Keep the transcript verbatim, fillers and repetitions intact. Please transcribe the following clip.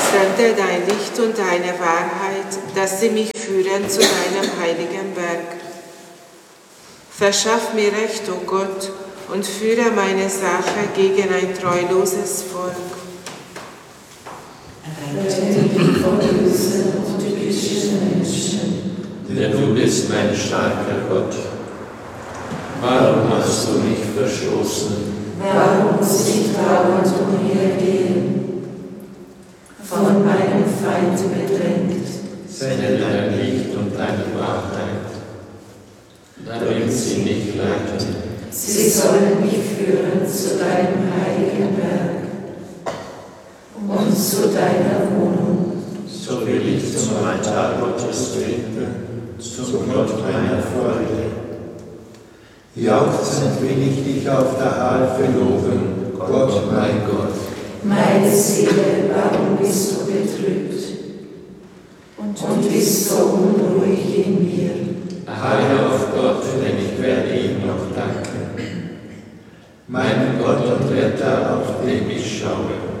Sende dein Licht und deine Wahrheit, dass sie mich führen zu deinem heiligen Berg. Verschaff mir Recht, o Gott, und führe meine Sache gegen ein treuloses Volk. Rette mich vor bösen und tückischen Menschen. Denn du bist mein starker Gott. Warum hast du mich verstoßen? Warum muss ich trauernd umhergehen? Von meinem Feind bedrängt. Sende dein Licht und deine Wahrheit, damit sie mich leiten. Sie sollen mich führen zu deinem heiligen Berg und zu deiner Wohnung. So will ich zum Altar Gottes treten, zum Gott meiner Freude. Jauchzend will ich dich auf der Harfe loben, Gott, mein Gott. Meine Seele, warum bist du betrübt und bist so unruhig in mir? Harre auf Gott, denn ich werde ihm noch danken. Mein Gott und Retter, auf den ich schaue.